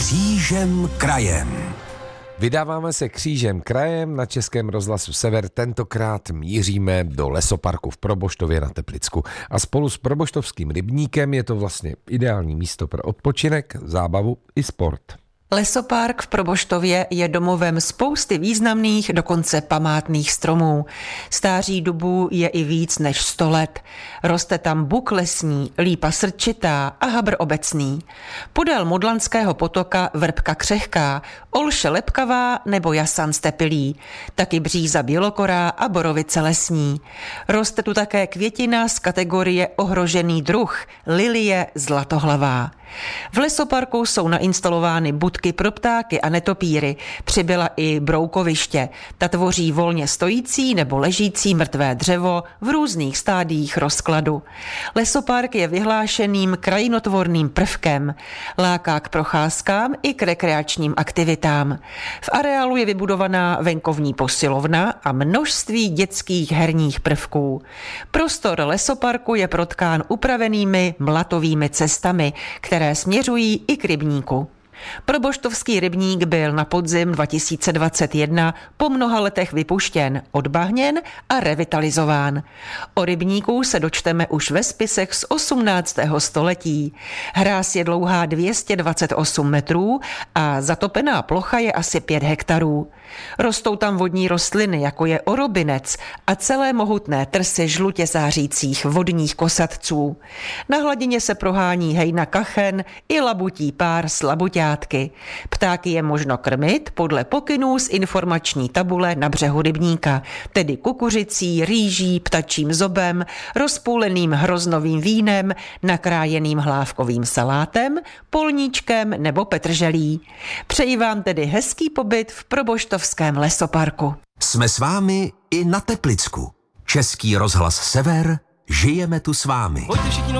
Křížem krajem. Vydáváme se křížem krajem na Českém rozhlasu Sever. Tentokrát míříme do lesoparku v Proboštově na Teplicku. A spolu s proboštovským rybníkem je to vlastně ideální místo pro odpočinek, zábavu i sport. Lesopark v Proboštově je domovem spousty významných, dokonce památných stromů. Stáří dubů je i víc než 100 let. Roste tam buk lesní, lípa srčitá a habr obecný. Podél Modlanského potoka vrpka křehká, olše lepkavá nebo jasan stepilý, taky bříza bělokorá a borovice lesní. Roste tu také květina z kategorie ohrožený druh, lilie zlatohlavá. V lesoparku jsou nainstalované budky pro ptáky a netopíry, přibyla i broukoviště. Ta tvoří volně stojící nebo ležící mrtvé dřevo v různých stádiích rozkladu. Lesopark je vyhlášeným krajinotvorným prvkem. Láká k procházkám i k rekreačním aktivitám. V areálu je vybudovaná venkovní posilovna a množství dětských herních prvků. Prostor lesoparku je protkán upravenými mlatovými cestami, které směřují i k rybníku. Proboštovský rybník byl na podzim 2021 po mnoha letech vypuštěn, odbahněn a revitalizován. O rybníku se dočteme už ve spisech z 18. století. Hráz je dlouhá 228 metrů a zatopená plocha je asi 5 hektarů. Rostou tam vodní rostliny, jako je orobinec a celé mohutné trsy žlutě zářících vodních kosatců. Na hladině se prohání hejna kachen i labutí pár s labutátky. Ptáky je možno krmit podle pokynů z informační tabule na břehu rybníka, tedy kukuřicí, rýží, ptačím zobem, rozpůleným hroznovým vínem, nakrájeným hlávkovým salátem, polníčkem nebo petrželí. Přeji vám tedy hezký pobyt v Proboštovském lesoparku. Jsme s vámi i na Teplicku. Český rozhlas Sever, žijeme tu s vámi.